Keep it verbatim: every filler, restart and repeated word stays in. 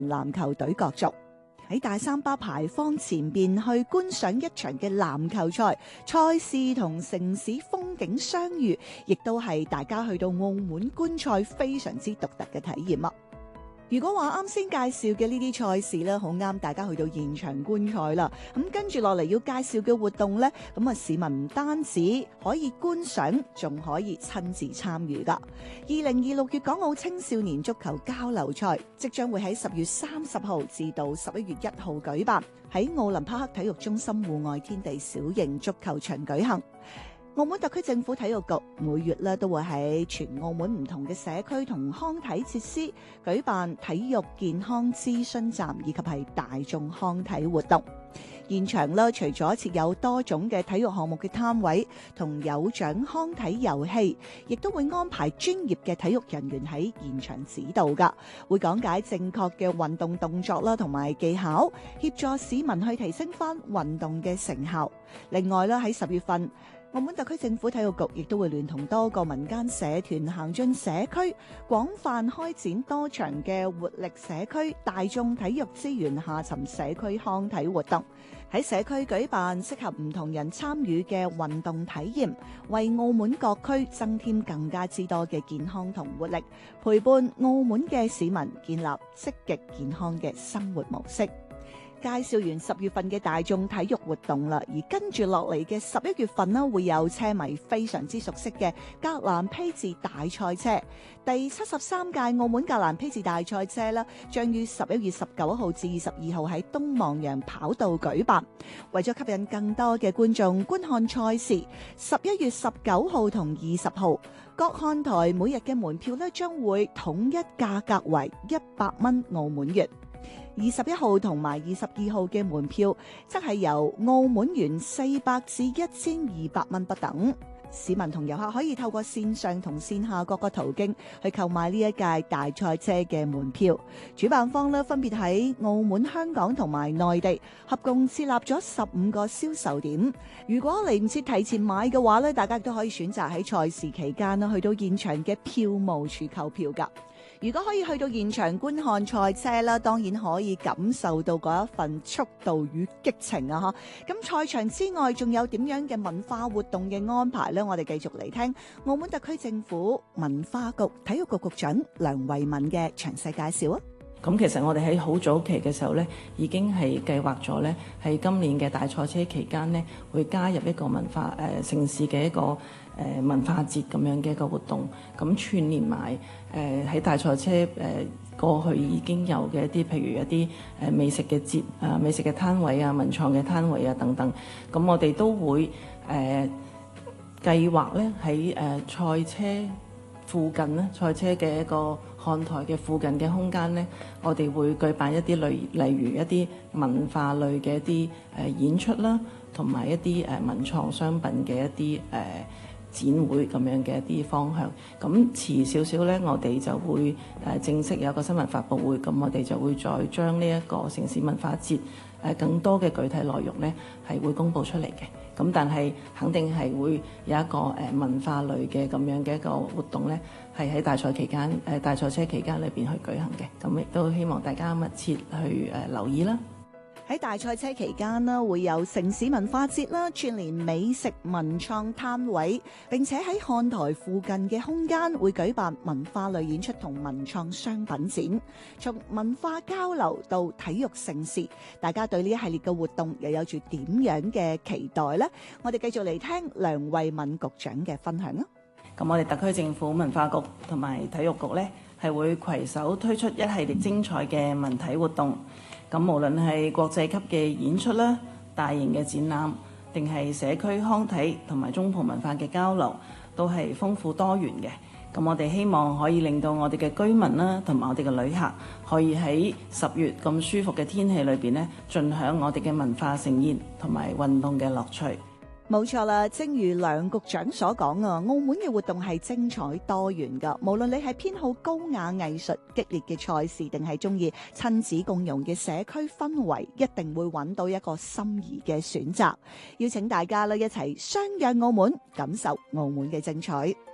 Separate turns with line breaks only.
籃球隊角逐。喺大三巴牌坊前邊去觀賞一場嘅籃球賽，賽事同城市風景相遇，亦都係大家去到澳門觀賽非常之獨特嘅體驗啊！如果話啱先介紹嘅呢啲賽事咧，好啱大家去到現場觀賽啦。咁跟住落嚟要介紹嘅活動呢，咁啊市民唔單止可以觀賞，仲可以親自參與噶。二零二六粵港澳青少年足球交流賽即將會喺十月三十號至到十一月一號舉辦，喺奧林匹克體育中心戶外天地小型足球場舉行。澳門特區政府體育局每月咧都會喺全澳門唔同嘅社區同康體設施舉辦體育健康諮詢站以及係大眾康體活動。現場咧除咗設有多種嘅體育項目嘅攤位同有獎康體遊戲，亦都會安排專業嘅體育人員喺現場指導㗎，會講解正確嘅運動動作啦同埋技巧，協助市民去提升返運動嘅成效。另外咧喺十月份，澳門特區政府體育局亦都會聯同多個民間社團行進社區，廣泛開展多場嘅活力社區大眾體育資源下沉社區康體活動，喺社區舉辦適合唔同人參與嘅運動體驗，為澳門各區增添更加之多嘅健康同活力，陪伴澳門嘅市民建立積極健康嘅生活模式。介紹完十月份嘅大眾體育活動啦，而跟住落嚟嘅十一月份呢，會有車迷非常之熟悉嘅格蘭披治大賽車。第七十三屆澳門格蘭披治大賽車呢，將於十一月十九號至二十二號喺東望洋跑道舉辦。為咗吸引更多嘅觀眾觀看賽事，十一月十九號同二十號，各看台每日嘅門票呢，將會統一價格為一百蚊澳門元。二十一號同埋二十二號嘅門票，則係由澳門元四百至一千二百蚊不等。市民同遊客可以透過線上同線下各個途徑去購買呢一屆大賽車嘅門票。主辦方呢，分別喺澳門、香港同埋內地，合共設立咗十五個銷售點。如果嚟唔切提前買嘅話呢，大家都可以選擇喺賽事期間呢去到現場嘅票務處購票㗎。如果可以去到現場觀看賽車啦，當然可以感受到嗰一份速度與激情啊！嚇，咁賽場之外仲有點樣嘅文化活動嘅安排呢？我哋繼續嚟聽澳門特區政府文化局體育局局長梁慧敏嘅詳細介紹啊！
咁其實我哋喺好早期嘅時候咧，已經係計劃咗咧，喺今年嘅大賽車期間咧，會加入一個文化誒、呃、城市嘅一個誒、呃、文化節咁樣嘅一個活動，咁串連埋誒喺大賽車誒、呃、過去已經有嘅一啲，譬如一啲誒美食嘅節啊、美食嘅攤位啊、文創嘅攤位啊等等，咁我哋都會誒、呃、計劃咧喺誒賽車附近咧，賽車嘅一個看台嘅附近嘅空間咧，我哋會舉辦一啲類，例如一啲文化類嘅一啲誒演出啦，同埋一啲誒文創商品嘅一啲誒展會咁樣嘅一啲方向。咁遲少少咧，我哋就會誒正式有一個新聞發佈會，咁我哋就會再將呢一個城市文化節誒更多嘅具體內容咧係會公佈出嚟嘅。咁但係肯定係會有一個誒文化類嘅咁樣嘅一個活動咧，係喺大賽期間誒大賽車期間裏邊去舉行嘅。咁亦都希望大家密切去誒留意啦。
喺大賽車期間呢，會有城市文化節啦，串聯美食文創攤位，並且喺看台附近嘅空間會舉辦文化類演出同文創商品展。從文化交流到體育盛事，大家對呢一系列嘅活動又有住點樣嘅期待呢？我哋繼續嚟聽梁慧敏局長嘅分享啊！
咁我哋特區政府文化局同埋體育局呢，係會攜手推出一系列精彩嘅文體活動。咁無論係國際級嘅演出啦、大型嘅展覽，定係社區康體同埋中葡文化嘅交流，都係豐富多元嘅。咁我哋希望可以令到我哋嘅居民啦，同埋我哋嘅旅客，可以喺十月咁舒服嘅天氣裏邊呢，盡享我哋嘅文化盛宴同埋運動嘅樂趣。
冇錯啦，正如梁局長所講啊，澳門嘅活動係精彩多元噶，無論你係偏好高雅藝術、激烈嘅賽事，定係中意親子共融嘅社區氛圍，一定會揾到一個心儀嘅選擇。邀請大家咧一齊相約澳門，感受澳門嘅精彩。